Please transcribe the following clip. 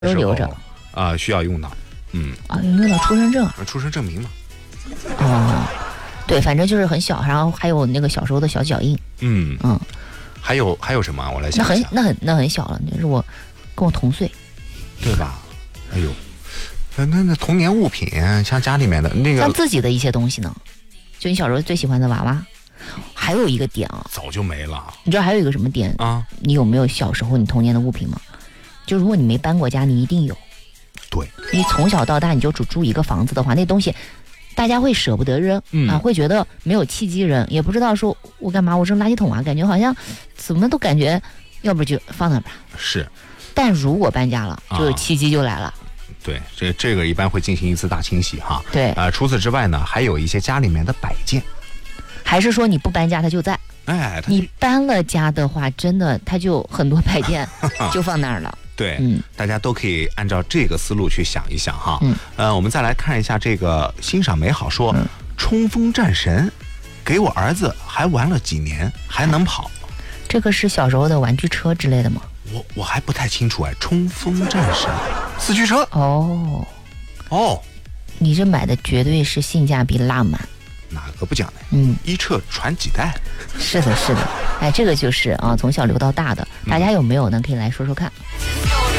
都留着需要用到， 用到出生证， 出生证明嘛。 对，反正就是很小，然后还有那个小时候的小脚印。 还有什么？我来想想。 那很小了，就是跟我同岁， 对吧？哎呦，那童年物品，像家里面的那个， 像自己的一些东西呢，就你小时候最喜欢的娃娃。还有一个点早就没了。 你知道还有一个什么点啊？你有没有小时候你童年的物品吗？就如果你没搬过家，你一定有。 对， 你从小到大你就只住一个房子的话，那东西大家会舍不得扔会觉得没有契机扔，也不知道说我干嘛，我扔垃圾桶啊，感觉好像怎么都感觉，要不就放那吧。 是， 但如果搬家了，就是契机就来了。 对，这个一般会进行一次大清洗哈。 对， 除此之外呢，还有一些家里面的摆件。 还是说你不搬家它就在？你搬了家的话，真的它就很多摆件就放那儿了。 对，大家都可以按照这个思路去想一想哈。我们再来看一下这个欣赏美好说，冲锋战神，给我儿子还玩了几年，还能跑。 这个是小时候的玩具车之类的吗？ 我还不太清楚冲锋战神四驱车。 你这买的绝对是性价比拉满。 哪个不讲呢？一车传几代。 是的，这个就是从小留到大的，大家有没有呢？可以来说说看。